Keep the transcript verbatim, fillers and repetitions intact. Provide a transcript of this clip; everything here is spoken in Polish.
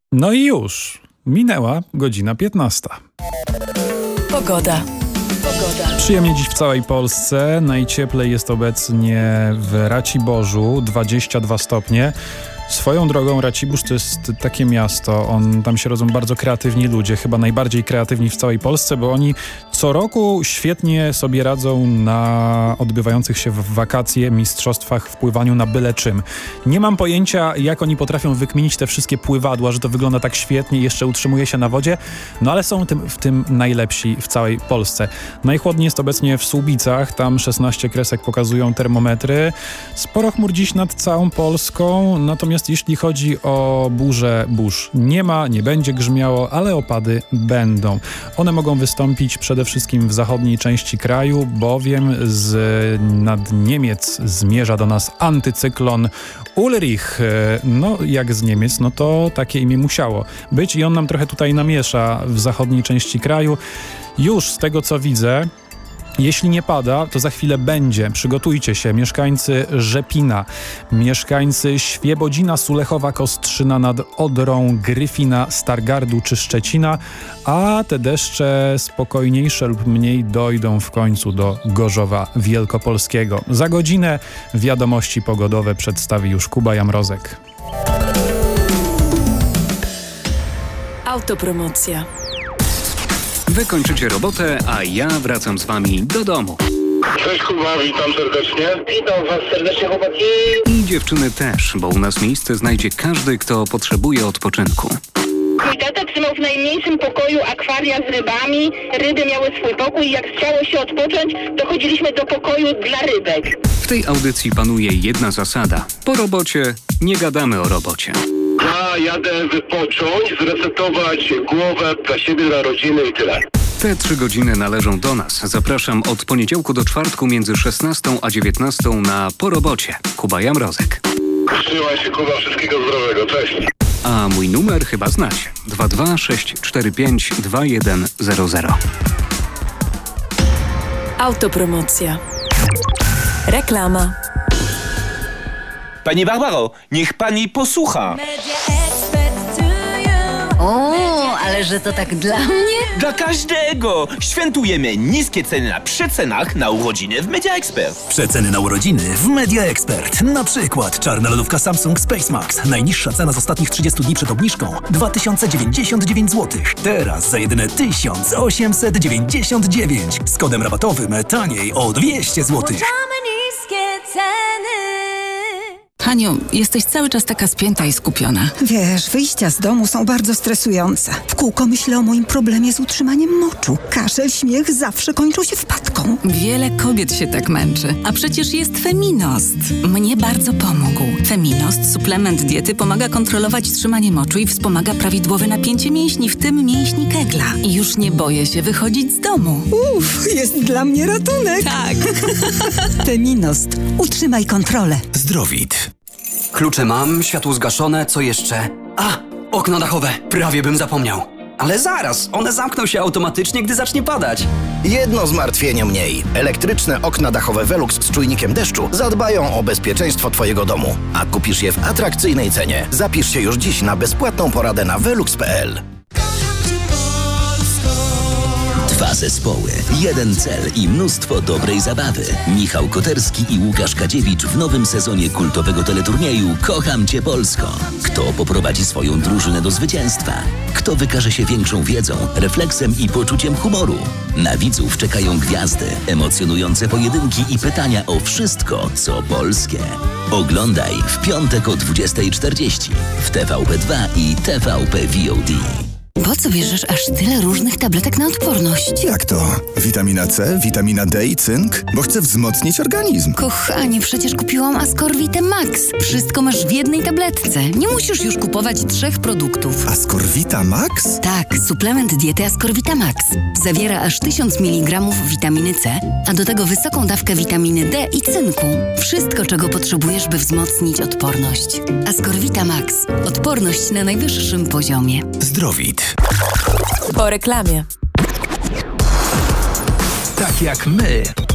No i już. Minęła godzina piętnasta. Pogoda. Pogoda. Przyjemnie dziś w całej Polsce. Najcieplej jest obecnie w Raciborzu, dwadzieścia dwa stopnie. Swoją drogą Racibórz to jest takie miasto, on, tam się rodzą bardzo kreatywni ludzie, chyba najbardziej kreatywni w całej Polsce, bo oni co roku świetnie sobie radzą na odbywających się w wakacje mistrzostwach w pływaniu na byle czym. Nie mam pojęcia, jak oni potrafią wykminić te wszystkie pływadła, że to wygląda tak świetnie i jeszcze utrzymuje się na wodzie, no ale są tym, w tym najlepsi w całej Polsce. Najchłodniej jest obecnie w Słubicach, tam szesnaście kresek pokazują termometry. Sporo chmur dziś nad całą Polską, natomiast jeśli chodzi o burzę, burz nie ma, nie będzie grzmiało, ale opady będą. One mogą wystąpić przede wszystkim w zachodniej części kraju, bowiem z nad Niemiec zmierza do nas antycyklon Ulrich. No jak z Niemiec, no to takie imię musiało być i on nam trochę tutaj namiesza w zachodniej części kraju. Już z tego co widzę, jeśli nie pada, to za chwilę będzie. Przygotujcie się. Mieszkańcy Rzepina, mieszkańcy Świebodzina, Sulechowa, Kostrzyna nad Odrą, Gryfina, Stargardu czy Szczecina, a te deszcze spokojniejsze lub mniej dojdą w końcu do Gorzowa Wielkopolskiego. Za godzinę wiadomości pogodowe przedstawi już Kuba Jamrozek. Autopromocja. Wy kończycie robotę, a ja wracam z wami do domu. Cześć Kuba, witam serdecznie. Witam was serdecznie chłopaki. I dziewczyny też, bo u nas miejsce znajdzie każdy, kto potrzebuje odpoczynku. Mój tata trzymał w najmniejszym pokoju akwaria z rybami. Ryby miały swój pokój i jak chciało się odpocząć, to chodziliśmy do pokoju dla rybek. W tej audycji panuje jedna zasada. Po robocie nie gadamy o robocie. Ja jadę wypocząć, zresetować głowę dla siebie, dla rodziny i tyle. Te trzy godziny należą do nas. Zapraszam od poniedziałku do czwartku między szesnastą a dziewiętnastą na Po robocie. Kuba Jamrozek. Trzymaj się Kuba, wszystkiego zdrowego, cześć. A mój numer chyba znacie. dwa dwa sześć cztery pięć dwa jeden zero zero. Autopromocja. Reklama. Pani Barbaro, niech pani posłucha. O, ale że to tak dla mnie? Dla każdego! Świętujemy niskie ceny na przecenach na urodziny w Media Expert. Przeceny na urodziny w Media Expert. Na przykład czarna lodówka Samsung Space Max. Najniższa cena z ostatnich trzydziestu dni przed obniżką dwa tysiące dziewięćdziesiąt dziewięć złotych. Teraz za jedyne tysiąc osiemset dziewięćdziesiąt dziewięć. Z kodem rabatowym taniej o dwieście złotych. Haniu, jesteś cały czas taka spięta i skupiona. Wiesz, wyjścia z domu są bardzo stresujące. W kółko myślę o moim problemie z utrzymaniem moczu. Kaszel, śmiech zawsze kończą się wpadką. Wiele kobiet się tak męczy. A przecież jest Feminost. Mnie bardzo pomógł. Feminost, suplement diety, pomaga kontrolować trzymanie moczu i wspomaga prawidłowe napięcie mięśni, w tym mięśni kegla. I już nie boję się wychodzić z domu. Uff, jest dla mnie ratunek. Tak. Feminost. Utrzymaj kontrolę. Zdrowit. Klucze mam, światło zgaszone, co jeszcze? A, okno dachowe, prawie bym zapomniał. Ale zaraz, one zamkną się automatycznie, gdy zacznie padać. Jedno zmartwienie mniej. Elektryczne okna dachowe Velux z czujnikiem deszczu zadbają o bezpieczeństwo twojego domu. A kupisz je w atrakcyjnej cenie. Zapisz się już dziś na bezpłatną poradę na velux kropka p l. Dwa zespoły, jeden cel i mnóstwo dobrej zabawy. Michał Koterski i Łukasz Kadziewicz w nowym sezonie kultowego teleturnieju Kocham Cię Polsko. Kto poprowadzi swoją drużynę do zwycięstwa? Kto wykaże się większą wiedzą, refleksem i poczuciem humoru? Na widzów czekają gwiazdy, emocjonujące pojedynki i pytania o wszystko, co polskie. Oglądaj w piątek o dwudziestej czterdzieści w T V P dwa i T V P V O D. Po co bierzesz aż tyle różnych tabletek na odporność? Jak to? Witamina C, witamina D i cynk? Bo chcę wzmocnić organizm. Kochanie, przecież kupiłam Ascorvite Max. Wszystko masz w jednej tabletce. Nie musisz już kupować trzech produktów. Ascorvita Max? Tak, suplement diety Ascorvita Max. Zawiera aż tysiąc miligramów witaminy C, a do tego wysoką dawkę witaminy D i cynku. Wszystko, czego potrzebujesz, by wzmocnić odporność. Ascorvita Max. Odporność na najwyższym poziomie. Zdrowit. Po reklamie. Tak jak my.